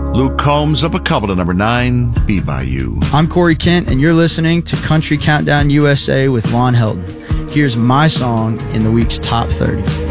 Luke Combs up a couple to number 9, Be By You. I'm Corey Kent, and you're listening to Country Countdown USA with Lon Helton. Here's my song in the week's top 30.